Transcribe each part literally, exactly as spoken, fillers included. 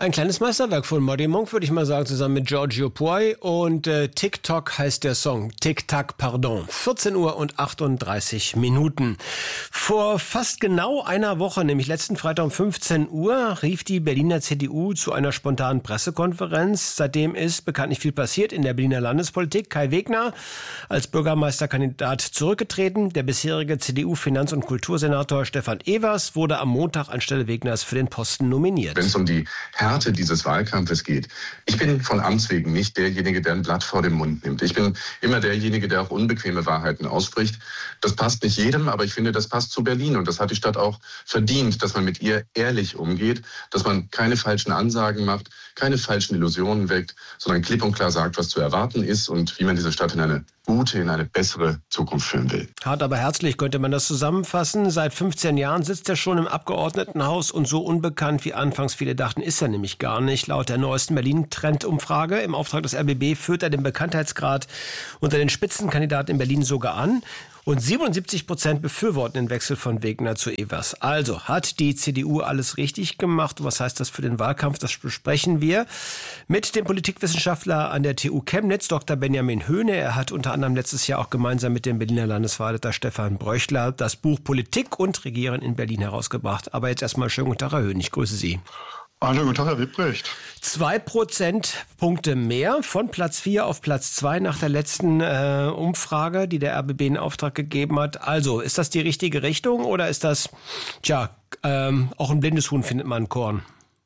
Ein kleines Meisterwerk von Muddy Monk, würde ich mal sagen, zusammen mit Giorgio Poi. Und äh, TikTok heißt der Song. Tic-Tac, pardon. vierzehn Uhr und achtunddreißig Minuten. Vor fast genau einer Woche, nämlich letzten Freitag um fünfzehn Uhr, rief die Berliner C D U zu einer spontanen Pressekonferenz. Seitdem ist bekanntlich viel passiert in der Berliner Landespolitik. Kai Wegner als Bürgermeisterkandidat zurückgetreten. Der bisherige C D U-Finanz- und Kultursenator Stefan Evers wurde am Montag anstelle Wegners für den Posten nominiert. Wenn es um die Härte dieses Wahlkampfes geht. Ich bin von Amts wegen nicht derjenige, der ein Blatt vor den Mund nimmt. Ich bin immer derjenige, der auch unbequeme Wahrheiten ausspricht. Das passt nicht jedem, aber ich finde, das passt zu Berlin. Und das hat die Stadt auch verdient, dass man mit ihr ehrlich umgeht, dass man keine falschen Ansagen macht, keine falschen Illusionen weckt, sondern klipp und klar sagt, was zu erwarten ist und wie man diese Stadt in eine gute, in eine bessere Zukunft führen will. Hart, aber herzlich könnte man das zusammenfassen. Seit fünfzehn Jahren sitzt er schon im Abgeordnetenhaus und so unbekannt, wie anfangs viele dachten, ist er nämlich gar nicht. Laut der neuesten Berlin-Trend-Umfrage im Auftrag des R B B führt er den Bekanntheitsgrad unter den Spitzenkandidaten in Berlin sogar an. Und siebenundsiebzig Prozent befürworten den Wechsel von Wegner zu Evers. Also hat die C D U alles richtig gemacht. Was heißt das für den Wahlkampf? Das besprechen wir mit dem Politikwissenschaftler an der T U Chemnitz, Doktor Benjamin Höhne. Er hat unter anderem letztes Jahr auch gemeinsam mit dem Berliner Landeswahlleiter Stefan Bröchler das Buch Politik und Regieren in Berlin herausgebracht. Aber jetzt erstmal schönen guten Tag, Herr Höhne. Ich grüße Sie. Hallo, guten Tag, Herr Wipprecht. Zwei Prozentpunkte mehr von Platz vier auf Platz zwei nach der letzten äh, Umfrage, die der R B B in Auftrag gegeben hat. Also, ist das die richtige Richtung oder ist das, tja, ähm, auch ein blindes Huhn findet man Korn?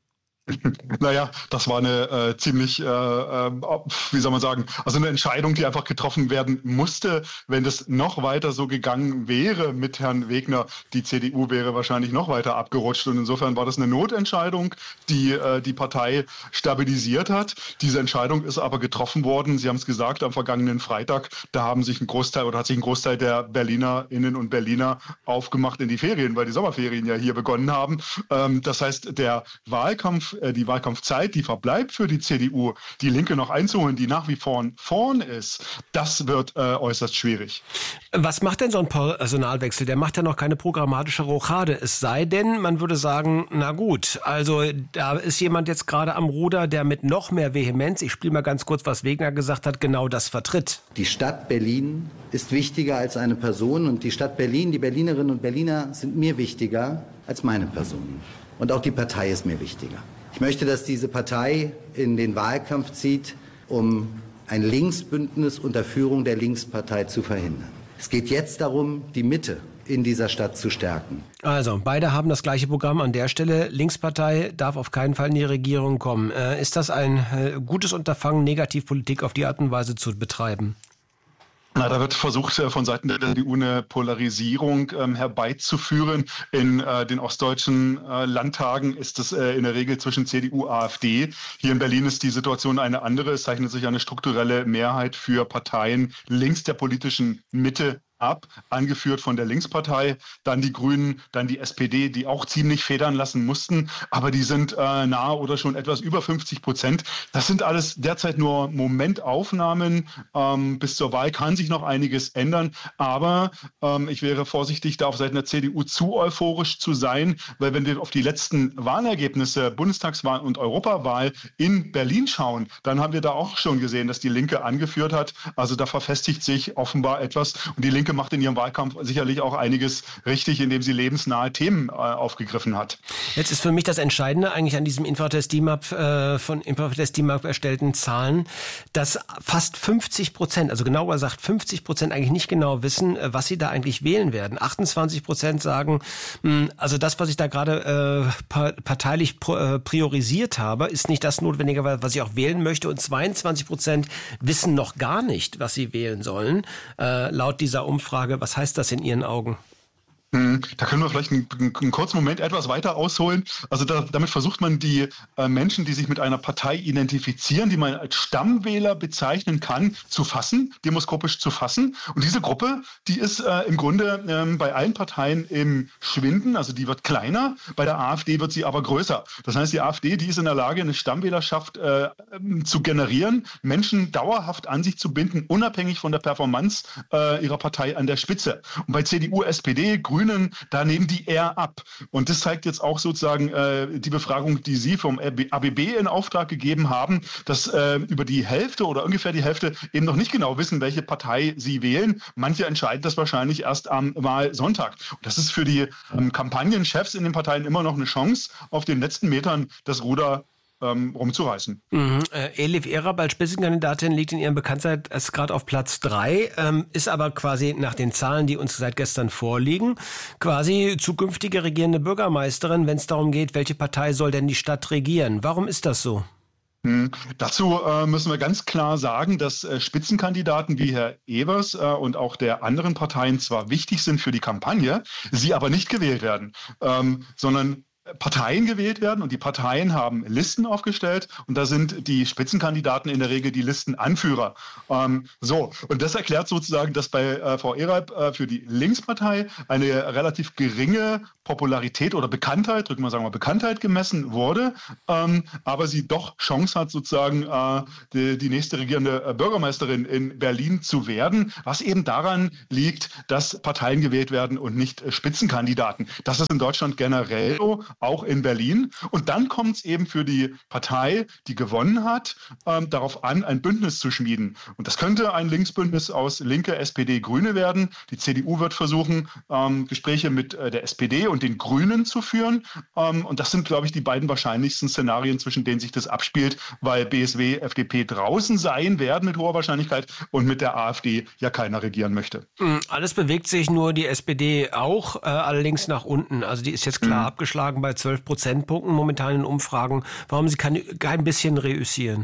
Naja, das war eine äh, ziemlich, äh, äh, wie soll man sagen, also eine Entscheidung, die einfach getroffen werden musste. Wenn das noch weiter so gegangen wäre mit Herrn Wegner, die C D U wäre wahrscheinlich noch weiter abgerutscht. Und insofern war das eine Notentscheidung, die äh, die Partei stabilisiert hat. Diese Entscheidung ist aber getroffen worden. Sie haben es gesagt, am vergangenen Freitag, da haben sich ein Großteil oder hat sich ein Großteil der Berlinerinnen und Berliner aufgemacht in die Ferien, weil die Sommerferien ja hier begonnen haben. Ähm, das heißt, der Wahlkampf die Wahlkampfzeit, die verbleibt für die C D U, die Linke noch einzuholen, die nach wie vor vorn ist, das wird äh, äußerst schwierig. Was macht denn so ein Personalwechsel? Der macht ja noch keine programmatische Rochade. Es sei denn, man würde sagen, na gut, also da ist jemand jetzt gerade am Ruder, der mit noch mehr Vehemenz, ich spiele mal ganz kurz, was Wegner gesagt hat, genau das vertritt. Die Stadt Berlin ist wichtiger als eine Person und die Stadt Berlin, die Berlinerinnen und Berliner sind mir wichtiger als meine Person. Und auch die Partei ist mir wichtiger. Ich möchte, dass diese Partei in den Wahlkampf zieht, um ein Linksbündnis unter Führung der Linkspartei zu verhindern. Es geht jetzt darum, die Mitte in dieser Stadt zu stärken. Also, beide haben das gleiche Programm an der Stelle. Linkspartei darf auf keinen Fall in die Regierung kommen. Äh, ist das ein äh, gutes Unterfangen, Negativpolitik auf die Art und Weise zu betreiben? Na, da wird versucht, von Seiten der C D U eine Polarisierung ähm, herbeizuführen. In äh, den ostdeutschen äh, Landtagen ist es äh, in der Regel zwischen C D U und AfD. Hier in Berlin ist die Situation eine andere. Es zeichnet sich eine strukturelle Mehrheit für Parteien links der politischen Mitte ab, angeführt von der Linkspartei, dann die Grünen, dann die S P D, die auch ziemlich federn lassen mussten, aber die sind äh, nahe oder schon etwas über fünfzig Prozent. Das sind alles derzeit nur Momentaufnahmen. Ähm, bis zur Wahl kann sich noch einiges ändern, aber ähm, ich wäre vorsichtig, da auf Seiten der C D U zu euphorisch zu sein, weil wenn wir auf die letzten Wahlergebnisse, Bundestagswahl und Europawahl in Berlin schauen, dann haben wir da auch schon gesehen, dass die Linke angeführt hat. Also da verfestigt sich offenbar etwas und die Linke macht in ihrem Wahlkampf sicherlich auch einiges richtig, indem sie lebensnahe Themen äh, aufgegriffen hat. Jetzt ist für mich das Entscheidende eigentlich an diesem Infratest D I M A P äh, von Infratest D I M A P erstellten Zahlen, dass fast fünfzig Prozent, also genauer gesagt fünfzig Prozent eigentlich nicht genau wissen, äh, was sie da eigentlich wählen werden. achtundzwanzig Prozent sagen, mh, also das, was ich da gerade äh, parteilich pro, äh, priorisiert habe, ist nicht das notwendigerweise, was ich auch wählen möchte. Und zweiundzwanzig Prozent wissen noch gar nicht, was sie wählen sollen, äh, laut dieser Umfrage. Umfrage. Was heißt das in Ihren Augen? Da können wir vielleicht einen, einen kurzen Moment etwas weiter ausholen. Also da, damit versucht man die äh, Menschen, die sich mit einer Partei identifizieren, die man als Stammwähler bezeichnen kann, zu fassen, demoskopisch zu fassen. Und diese Gruppe, die ist äh, im Grunde ähm, bei allen Parteien im Schwinden, also die wird kleiner, bei der AfD wird sie aber größer. Das heißt, die AfD, die ist in der Lage, eine Stammwählerschaft äh, zu generieren, Menschen dauerhaft an sich zu binden, unabhängig von der Performance äh, ihrer Partei an der Spitze. Und bei C D U, S P D, Grünen Grünen, da nehmen die eher ab. Und das zeigt jetzt auch sozusagen äh, die Befragung, die Sie vom A B B in Auftrag gegeben haben, dass äh, über die Hälfte oder ungefähr die Hälfte eben noch nicht genau wissen, welche Partei sie wählen. Manche entscheiden das wahrscheinlich erst am Wahlsonntag. Und das ist für die ähm, Kampagnenchefs in den Parteien immer noch eine Chance, auf den letzten Metern das Ruder ähm, rumzureißen. Mhm. Äh, Elif Erab als Spitzenkandidatin liegt in ihrem Bekanntheitsgrad auf Platz drei, ähm, ist aber quasi nach den Zahlen, die uns seit gestern vorliegen, quasi zukünftige regierende Bürgermeisterin, wenn es darum geht, welche Partei soll denn die Stadt regieren. Warum ist das so? Hm. Dazu äh, müssen wir ganz klar sagen, dass äh, Spitzenkandidaten wie Herr Evers äh, und auch der anderen Parteien zwar wichtig sind für die Kampagne, sie aber nicht gewählt werden, ähm, sondern Parteien gewählt werden und die Parteien haben Listen aufgestellt und da sind die Spitzenkandidaten in der Regel die Listenanführer. Ähm, so, und das erklärt sozusagen, dass bei äh, Frau Erab äh, für die Linkspartei eine relativ geringe Popularität oder Bekanntheit, drücken wir sagen mal Bekanntheit gemessen wurde, ähm, aber sie doch Chance hat sozusagen äh, die, die nächste regierende äh, Bürgermeisterin in Berlin zu werden, was eben daran liegt, dass Parteien gewählt werden und nicht äh, Spitzenkandidaten. Das ist in Deutschland generell so, auch in Berlin. Und dann kommt es eben für die Partei, die gewonnen hat, ähm, darauf an, ein Bündnis zu schmieden. Und das könnte ein Linksbündnis aus Linke, S P D, Grüne werden. Die C D U wird versuchen, ähm, Gespräche mit äh, der S P D und den Grünen zu führen. Ähm, und das sind, glaube ich, die beiden wahrscheinlichsten Szenarien, zwischen denen sich das abspielt, weil B S W, F D P draußen sein werden mit hoher Wahrscheinlichkeit und mit der AfD ja keiner regieren möchte. Alles bewegt sich, nur die S P D auch, äh, allerdings nach unten. Also die ist jetzt klar mhm. abgeschlagen bei zwölf Prozentpunkten momentan in Umfragen. Warum sie kann kein bisschen reüssieren?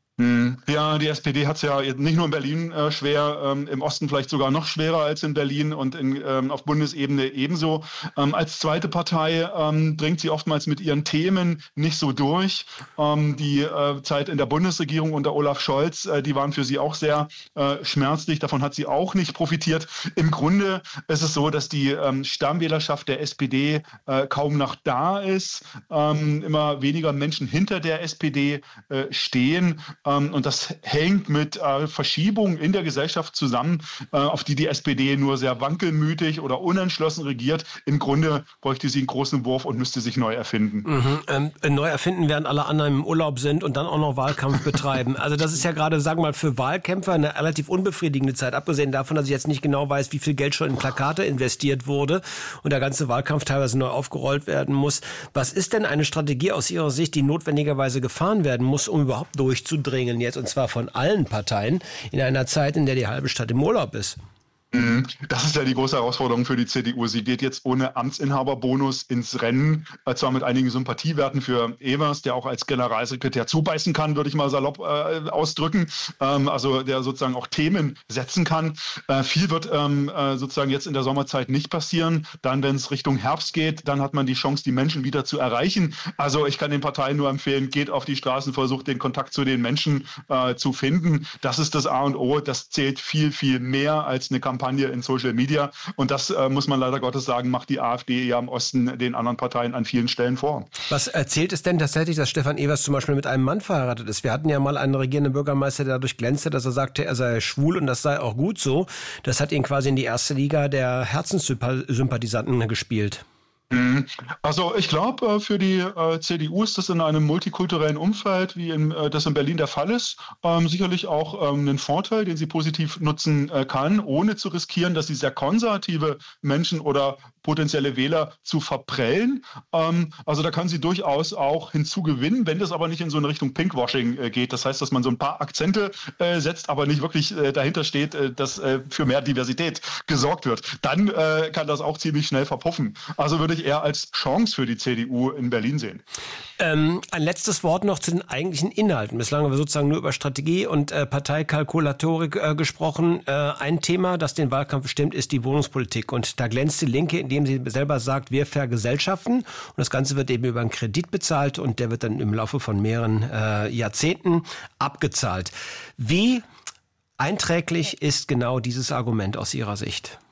Ja, die S P D hat es ja nicht nur in Berlin äh, schwer, ähm, im Osten vielleicht sogar noch schwerer als in Berlin und in, ähm, auf Bundesebene ebenso. Ähm, als zweite Partei ähm, dringt sie oftmals mit ihren Themen nicht so durch. Ähm, die äh, Zeit in der Bundesregierung unter Olaf Scholz, äh, die waren für sie auch sehr äh, schmerzlich. Davon hat sie auch nicht profitiert. Im Grunde ist es so, dass die ähm, Stammwählerschaft der S P D äh, kaum noch da ist. Ähm, immer weniger Menschen hinter der S P D äh, stehen. Und das hängt mit äh, Verschiebungen in der Gesellschaft zusammen, äh, auf die die S P D nur sehr wankelmütig oder unentschlossen regiert. Im Grunde bräuchte sie einen großen Wurf und müsste sich neu erfinden. Mhm. Ähm, neu erfinden, während alle anderen im Urlaub sind und dann auch noch Wahlkampf betreiben. Also das ist ja gerade, sagen wir mal, für Wahlkämpfer eine relativ unbefriedigende Zeit. Abgesehen davon, dass ich jetzt nicht genau weiß, wie viel Geld schon in Plakate investiert wurde und der ganze Wahlkampf teilweise neu aufgerollt werden muss. Was ist denn eine Strategie aus Ihrer Sicht, die notwendigerweise gefahren werden muss, um überhaupt durchzudringen jetzt, und zwar von allen Parteien, in einer Zeit, in der die halbe Stadt im Urlaub ist? Das ist ja die große Herausforderung für die C D U. Sie geht jetzt ohne Amtsinhaberbonus ins Rennen, zwar mit einigen Sympathiewerten für Evers, der auch als Generalsekretär zubeißen kann, würde ich mal salopp äh, ausdrücken, ähm, also der sozusagen auch Themen setzen kann. Äh, viel wird ähm, äh, sozusagen jetzt in der Sommerzeit nicht passieren. Dann, wenn es Richtung Herbst geht, dann hat man die Chance, die Menschen wieder zu erreichen. Also ich kann den Parteien nur empfehlen, geht auf die Straßen, versucht den Kontakt zu den Menschen äh, zu finden. Das ist das A und O. Das zählt viel, viel mehr als eine Kampagne in Social Media. Und das äh, muss man leider Gottes sagen, macht die AfD ja im Osten den anderen Parteien an vielen Stellen vor. Was erzählt es denn tatsächlich, dass Stefan Evers zum Beispiel mit einem Mann verheiratet ist? Wir hatten ja mal einen regierenden Bürgermeister, der dadurch glänzte, dass er sagte, er sei schwul und das sei auch gut so. Das hat ihn quasi in die erste Liga der Herzenssympathisanten gespielt. Also ich glaube, für die äh, C D U ist das in einem multikulturellen Umfeld, wie in, äh, das in Berlin der Fall ist, ähm, sicherlich auch ähm, ein Vorteil, den sie positiv nutzen äh, kann, ohne zu riskieren, dass sie sehr konservative Menschen oder potenzielle Wähler zu verprellen. Ähm, also da kann sie durchaus auch hinzugewinnen, wenn das aber nicht in so eine Richtung Pinkwashing äh, geht. Das heißt, dass man so ein paar Akzente äh, setzt, aber nicht wirklich äh, dahinter steht, äh, dass äh, für mehr Diversität gesorgt wird. Dann äh, kann das auch ziemlich schnell verpuffen. Also würde ich eher als Chance für die C D U in Berlin sehen. Ähm, ein letztes Wort noch zu den eigentlichen Inhalten. Bislang haben wir sozusagen nur über Strategie und äh, Parteikalkulatorik äh, gesprochen. Äh, ein Thema, das den Wahlkampf bestimmt, ist die Wohnungspolitik. Und da glänzt die Linke, indem sie selber sagt, wir vergesellschaften. Und das Ganze wird eben über einen Kredit bezahlt und der wird dann im Laufe von mehreren äh, Jahrzehnten abgezahlt. Wie einträglich ist genau dieses Argument aus Ihrer Sicht?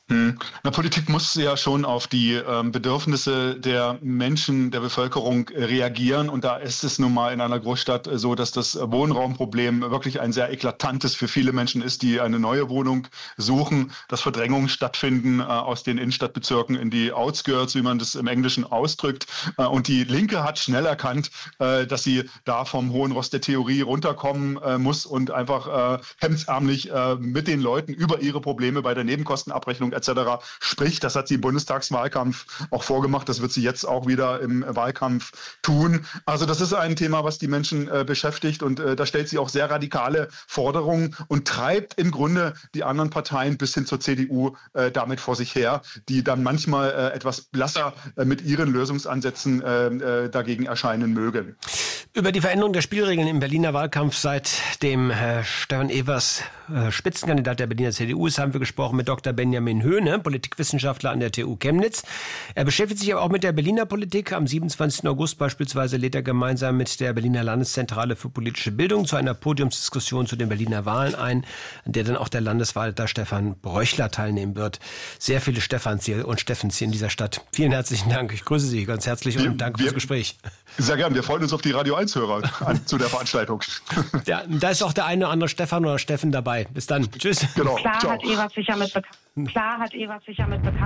Hm. Na, Politik muss ja schon auf die ähm, Bedürfnisse der Menschen, der Bevölkerung äh, reagieren. Und da ist es nun mal in einer Großstadt äh, so, dass das Wohnraumproblem wirklich ein sehr eklatantes für viele Menschen ist, die eine neue Wohnung suchen, dass Verdrängungen stattfinden äh, aus den Innenstadtbezirken in die Outskirts, wie man das im Englischen ausdrückt. Äh, und die Linke hat schnell erkannt, äh, dass sie da vom hohen Ross der Theorie runterkommen äh, muss und einfach äh, hemdsärmlich äh, mit den Leuten über ihre Probleme bei der Nebenkostenabrechnung et cetera spricht. Das hat sie im Bundestagswahlkampf auch vorgemacht. Das wird sie jetzt auch wieder im Wahlkampf tun. Also das ist ein Thema, was die Menschen äh, beschäftigt und äh, da stellt sie auch sehr radikale Forderungen und treibt im Grunde die anderen Parteien bis hin zur C D U äh, damit vor sich her, die dann manchmal äh, etwas blasser äh, mit ihren Lösungsansätzen äh, äh, dagegen erscheinen mögen. Über die Veränderung der Spielregeln im Berliner Wahlkampf, seitdem äh, Stefan Evers äh, Spitzenkandidat der Berliner C D U ist, haben wir gesprochen mit Doktor Benjamin Höhne, Politikwissenschaftler an der T U Chemnitz. Er beschäftigt sich aber auch mit der Berliner Politik. Am siebenundzwanzigsten August beispielsweise lädt er gemeinsam mit der Berliner Landeszentrale für politische Bildung zu einer Podiumsdiskussion zu den Berliner Wahlen ein, an der dann auch der Landeswahlleiter Stefan Bröchler teilnehmen wird. Sehr viele Stefans hier und Steffens hier in dieser Stadt. Vielen herzlichen Dank. Ich grüße Sie ganz herzlich und danke fürs Gespräch. Sehr gern. Wir freuen uns auf die Radio eins Hörer zu der Veranstaltung. Ja, da ist auch der eine oder andere Stefan oder Steffen dabei. Bis dann. Tschüss. Genau. Klar Ciao. hat Evers sicher mit bekannt. Klar hat Evers sicher mit bekannt.